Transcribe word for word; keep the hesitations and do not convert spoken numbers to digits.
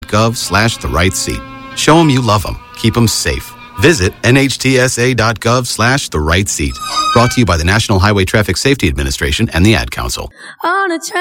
gov slash the right seat. Show them you love them. Keep them safe. Visit nhtsa.gov slash the right seat. Brought to you by the National Highway Traffic Safety Administration and the Ad Council. On a